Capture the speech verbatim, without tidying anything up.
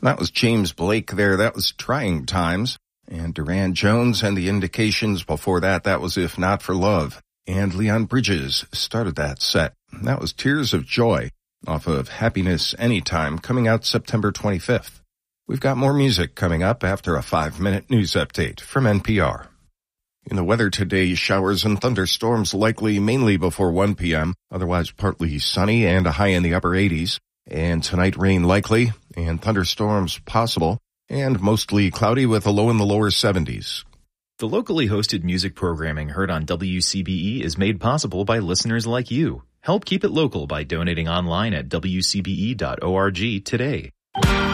That was James Blake there. That was Trying Times. And Duran Jones and the Indications before that. That was If Not for Love. And Leon Bridges started that set. That was Tears of Joy off of Happiness Anytime, coming out September twenty-fifth. We've got more music coming up after a five-minute news update from N P R. In the weather today, showers and thunderstorms likely mainly before one p.m., otherwise partly sunny and a high in the upper eighties. And tonight, rain likely and thunderstorms possible, and mostly cloudy with a low in the lower seventies. The locally hosted music programming heard on W C B E is made possible by listeners like you. Help keep it local by donating online at W C B E dot org today.